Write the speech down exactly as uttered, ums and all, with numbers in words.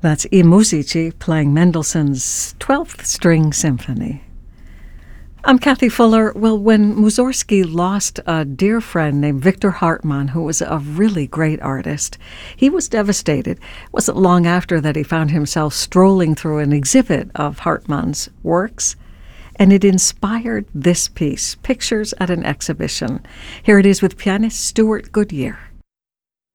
That's I Musici playing Mendelssohn's twelfth String Symphony. I'm Kathy Fuller. Well, when Mussorgsky lost a dear friend named Victor Hartmann, who was a really great artist, he was devastated. It wasn't long after that he found himself strolling through an exhibit of Hartmann's works, and it inspired this piece, Pictures at an Exhibition. Here it is with pianist Stuart Goodyear.